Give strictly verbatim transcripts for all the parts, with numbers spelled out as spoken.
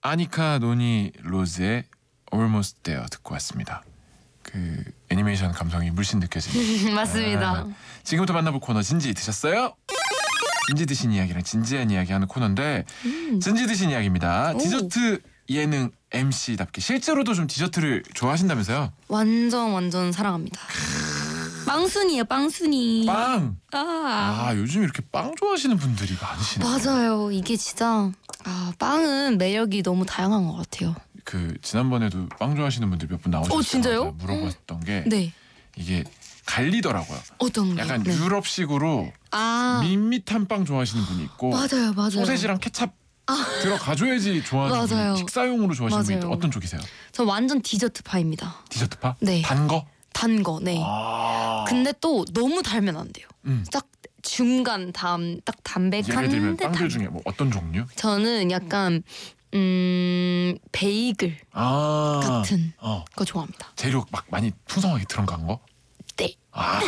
아니카 노니 로즈의 Almost There 듣고 왔습니다. 그 애니메이션 감성이 물씬 느껴집니다. 맞습니다. 아, 지금부터 만나볼 코너 진지 드셨어요? 진지 드신 이야기랑 진지한 이야기하는 코너인데 음. 진지 드신 이야기입니다. 오. 디저트 예능 엠씨답게 실제로도 좀 디저트를 좋아하신다면서요? 완전 완전 사랑합니다. 빵순이에요, 빵순이. 빵. 아. 아 요즘 이렇게 빵 좋아하시는 분들이 많으시네요. 맞아요. 이게 진짜 아 빵은 매력이 너무 다양한 것 같아요. 그 지난번에도 빵 좋아하시는 분들 몇 분 나오셨어요. 어 진짜요? 물어봤던 게 네. 이게 갈리더라고요. 어떤 게? 약간 네. 유럽식으로 아. 밋밋한 빵 좋아하시는 분이 있고 맞아요, 맞아요. 소세지랑 케찹 아. 들어가줘야지 좋아하는 맞아요. 분이 식사용으로 좋아하시는 분이 맞아요. 어떤 쪽이세요? 저 완전 디저트파입니다. 디저트파? 네. 단 거? 단 거, 네. 아. 근데 또 너무 달면 안 돼요. 음. 딱 중간 담, 딱 담백한. 예를 들면 듯한. 빵들 중에 뭐 어떤 종류? 저는 약간 음 베이글 아. 같은 어. 거 좋아합니다. 재료 막 많이 풍성하게 들어간 거? 네. 아.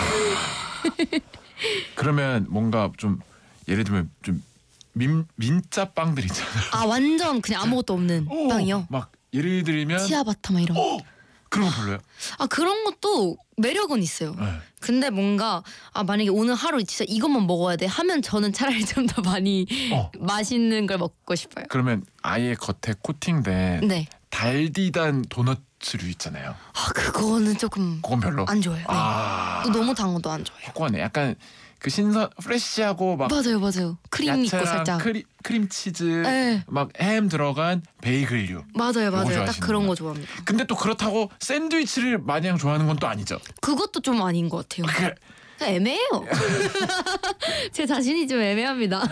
그러면 뭔가 좀 예를 들면 좀 민, 민자 빵들 있잖아요. 아 완전 그냥 아무것도 없는 오, 빵이요? 막 예를 들면 치아바타 막 이런 거. 오! 그런 거 별로요? 아 그런 것도 매력은 있어요. 네. 근데 뭔가 아 만약에 오늘 하루 진짜 이것만 먹어야 돼 하면 저는 차라리 좀 더 많이 어. 맛있는 걸 먹고 싶어요. 그러면 아예 겉에 코팅된 네. 달디단 도넛류 있잖아요. 아 그거는 조금 그건 별로? 안 좋아요. 네. 아. 또 너무 단 것도 안 좋아해요. 확고하네. 약간 그 신선 프레시하고 막 맞아요, 맞아요. 크림 있고 살짝. 크리, 크림치즈 네. 막 햄 들어간 베이글류. 맞아요, 맞아요. 딱 좋아하시는구나. 그런 거 좋아합니다. 근데 또 그렇다고 샌드위치를 마냥 좋아하는 건 또 아니죠. 그것도 좀 아닌 것 같아요. 그, 애매해요. 제 자신이 좀 애매합니다.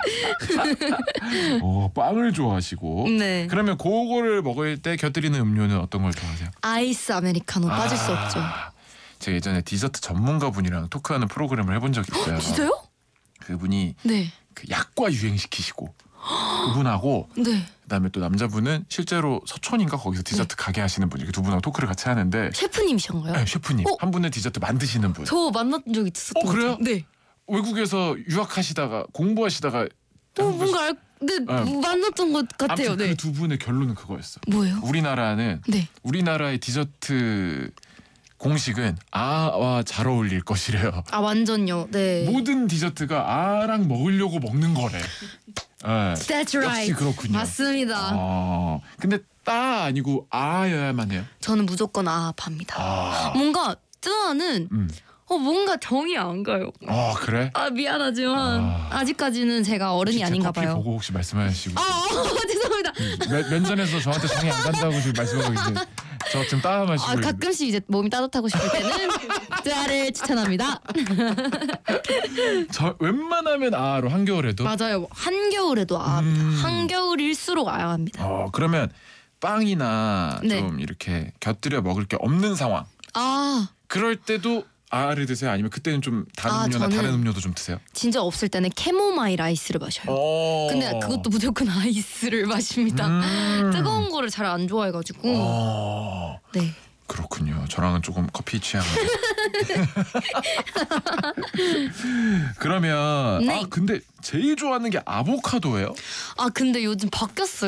오, 빵을 좋아하시고. 네. 그러면 그거를 먹을 때 곁들이는 음료는 어떤 걸 좋아하세요? 아이스 아메리카노 빠질 수 아, 없죠. 제가 예전에 디저트 전문가 분이랑 토크하는 프로그램을 해본 적이 있어요. 진짜요? 그분이 네. 그 약과 유행시키시고 그분하고 네. 그다음에 또 남자분은 실제로 서촌인가 거기서 디저트 가게 하시는 분 이렇게 두 분하고 토크를 같이 하는데 셰프님이신가요? 네, 셰프님 어? 한 분은 디저트 만드시는 분. 저 만났던 적 있었던 어, 것 그래요? 같아요. 네. 외국에서 유학하시다가 공부하시다가 어 뭔가 알, 네, 네. 만났던 것 같아요. 네. 그 두 분의 결론은 그거였어. 뭐예요? 우리나라는 네. 우리나라의 디저트 공식은 아와 잘 어울릴 것이래요. 아 완전요. 네. 모든 디저트가 아랑 먹으려고 먹는 거래. 네. That's right. 역시 그렇군요. 맞습니다. 아, 근데 따 아니고 아여야만 해요. 저는 무조건 아파입니다. 아, 뭔가 뜨아는 음. 어 뭔가 정이 안 가요. 아 그래? 아 미안하지만 아. 아직까지는 제가 어른이 혹시 제 아닌가 커피 봐요. 보고 혹시 말씀하시고 아 어, 죄송합니다. 면, 면전에서 저한테 정이 안 간다고 지금 말씀하고 계신 저 지금 따 마시고 아 있는데. 가끔씩 이제 몸이 따뜻하고 싶을 때는 뜨아를 추천합니다. 저 웬만하면 아로 한겨울에도. 맞아요. 한겨울에도 아합니다. 음. 한겨울일수록 아야 합니다. 어 그러면 빵이나 네. 좀 이렇게 곁들여 먹을 게 없는 상황. 아 그럴 때도 아를 드세요? 아니면 그때는 좀 다른 아, 음료나 저는- 다른 음료도 좀 드세요? 진짜 없을 때는 캐모마일 아이스를 마셔요. 어. 근데 그것도 무조건 아이스를 마십니다. 음. 뜨거운 거를 잘 안 좋아해가지고. 어. 네. 그렇군요. 저랑은 조금 커피 취향. 그러면 네. 아 근데 제일 좋아하는 게 아보카도예요? 아 근데 요즘 바뀌었어요.